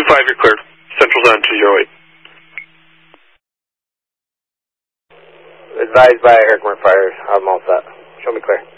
2-5, you're clear. Central's on 208. Advised by Airborne Fire. I'm all set. Show me clear.